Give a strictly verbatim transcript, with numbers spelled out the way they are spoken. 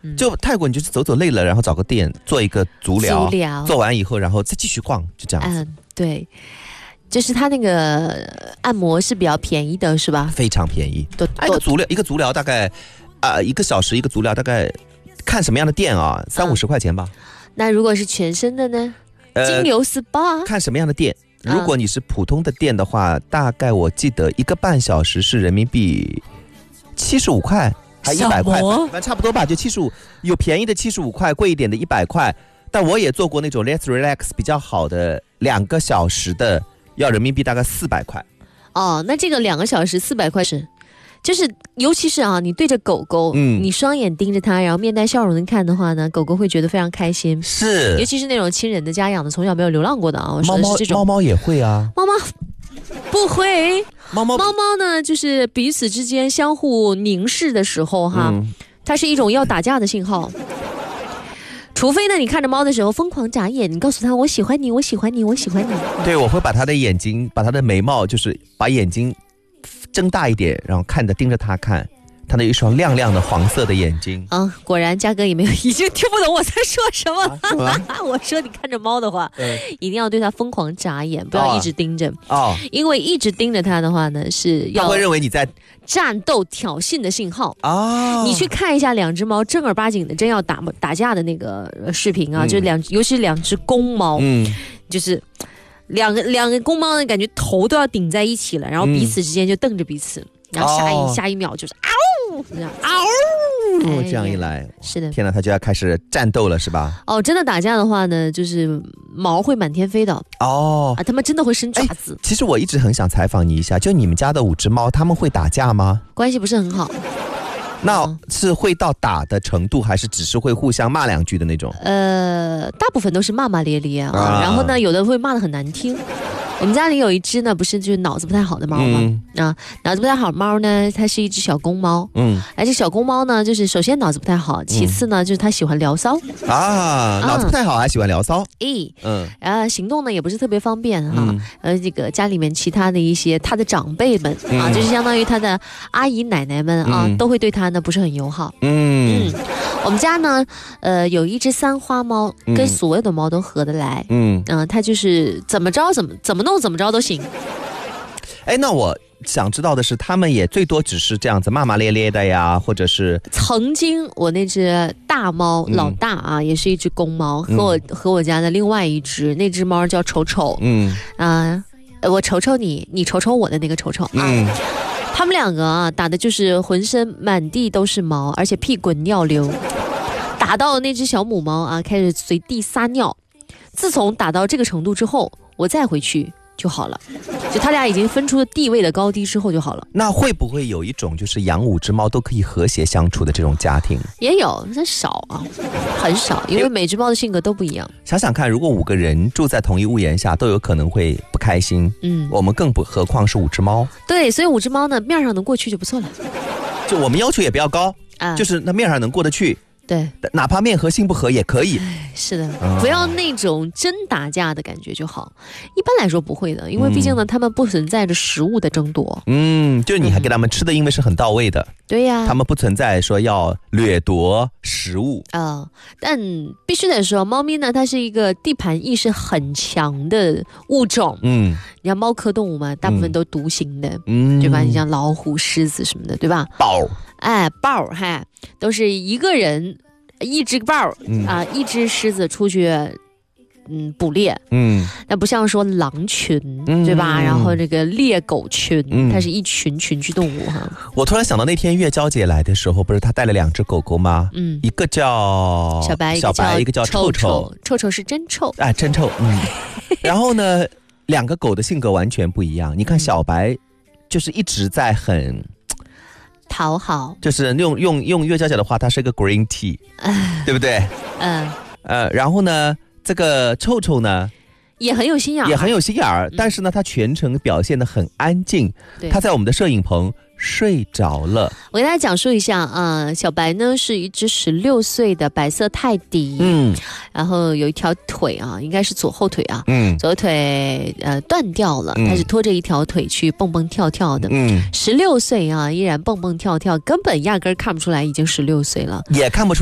嗯、就泰国你就是走走累了，然后找个店做一个足疗， 足疗做完以后，然后再继续逛，就这样子。 嗯，对。就是它那个按摩是比较便宜的，是吧？ 非常便宜。 都一个足疗，一个足疗大概啊、呃、一个小时一个足疗大概看什么样的店啊，三五十块钱吧。 那如果是全身的呢？呃、金流 S P A 看什么样的店。如果你是普通的店的话，嗯、大概我记得一个半小时是人民币七十五块，还一百块，反正差不多吧，就七十五。有便宜的七十五块，贵一点的一百块。但我也做过那种 Let's Relax 比较好的两个小时的。要人民币大概四百块， 哦，那这个两个小时四百块是，就是尤其是啊，你对着狗狗，嗯，你双眼盯着它，然后面带笑容的看的话呢，狗狗会觉得非常开心。 是， 尤其是那种亲人的家养的，从小没有流浪过的啊，我说的是这种。 猫猫猫猫也会啊， 猫猫不会， 猫猫猫猫呢，就是彼此之间相互凝视的时候哈，嗯、它是一种要打架的信号。除非呢，你看着猫的时候疯狂眨眼，你告诉它我喜欢你，我喜欢你，我喜欢你。 对，我会把它的眼睛，把它的眉毛，就是把眼睛睁大一点，然后看着盯着它看，它的一双亮亮的黄色的眼睛。 嗯，果然嘉哥也没有，已经听不懂我在说什么。啊、我说你看着猫的话，嗯、一定要对它疯狂眨眼，不要一直盯着。哦，因为一直盯着它的话呢，是要它会认为你在战斗挑衅的信号啊！你去看一下两只猫正儿八经的真要打打架的那个视频啊，嗯、就两，尤其是两只公猫，嗯，就是两个两个公猫呢，感觉头都要顶在一起了，然后彼此之间就瞪着彼此，嗯、然后下一、哦、下一秒就是嗷，这样嗷。 哦，这样一来， 是的， 天哪，他就要开始战斗了，是吧？ 哦，真的打架的话呢，就是毛会满天飞的哦，啊，他们真的会伸爪子。 其实我一直很想采访你一下，就你们家的五只猫，他们会打架吗？ 关系不是很好。 那是会到打的程度，还是只是会互相骂两句的那种？ 呃，大部分都是骂骂咧咧啊，啊然后呢，有的会骂得很难听。我们家里有一只呢，不是就是脑子不太好的猫吗？嗯、啊，脑子不太好的猫呢，它是一只小公猫。嗯，而且小公猫呢，就是首先脑子不太好，其次呢，嗯、就是它喜欢聊骚啊，脑子不太好还喜欢聊骚。 诶，嗯，然后行动呢也不是特别方便哈。嗯、呃，这个家里面其他的一些它的长辈们、嗯、啊，就是相当于它的阿姨奶奶们啊，嗯、都会对它呢不是很友好。嗯。嗯我们家呢，呃，有一只三花猫，跟所有的猫都合得来。嗯，嗯、呃，它就是怎么着怎么怎么弄怎么着都行。 哎，那我想知道的是，他们也最多只是这样子骂骂咧咧的呀，或者是曾经我那只大猫、嗯、老大啊，也是一只公猫，和我、嗯、和我家的另外一只那只猫叫丑丑。嗯啊、呃，我瞅瞅你，你瞅瞅我的那个丑丑啊。嗯他们两个啊，打的就是浑身满地都是毛，而且屁滚尿流，打到那只小母猫啊，开始随地撒尿。自从打到这个程度之后，我再回去就好了，就他俩已经分出了地位的高低之后就好了。 那会不会有一种就是养五只猫都可以和谐相处的这种家庭？ 也有，但少啊，很少，因为每只猫的性格都不一样。 想想看，如果五个人住在同一屋檐下，都有可能会不开心。嗯，我们更不何况是五只猫。 对，所以五只猫呢，面上能过去就不错了。 就我们要求也不要高啊，就是那面上能过得去。 对， 哪怕面和心不合也可以。 是的，哦、不要那种真打架的感觉就好。一般来说不会的，因为毕竟呢，嗯、他们不存在着食物的争夺。嗯， 就是你还给他们吃的，因为是很到位的。嗯、 对呀， 他们不存在说要掠夺食物啊、呃。但必须得说，猫咪呢，它是一个地盘意识很强的物种。嗯，你看猫科动物嘛，大部分都独行的，嗯，对吧？你像老虎、狮子什么的，对吧？ 豹。 哎，豹哈，都是一个人一只豹、嗯、啊，一只狮子出去，嗯，捕猎，嗯，那不像说狼群，嗯、对吧？然后这个猎狗群，嗯、它是一群群居动物哈。 我突然想到那天月娇姐来的时候，不是她带了两只狗狗吗？嗯，一个叫小白， 小白，一个叫臭臭，臭臭是真臭， 哎，真臭，嗯。然后呢，两个狗的性格完全不一样。你看小白，就是一直在很。 讨好， 就是用用用月娇姐的话，它是一个 green tea，、呃、对不对？嗯，呃，然后呢，这个臭臭呢， 也很有心眼儿， 也很有心眼儿，但是呢，他全程表现得很安静。他在我们的摄影棚睡着了。 我给大家讲述一下啊、呃，小白呢是一只十六岁的白色泰迪，嗯，然后有一条腿啊，应该是左后腿啊，嗯，左腿呃断掉了，他是拖着一条腿去蹦蹦跳跳的，嗯，十六岁啊，依然蹦蹦跳跳，根本压根看不出来已经十六岁了， 也看不出。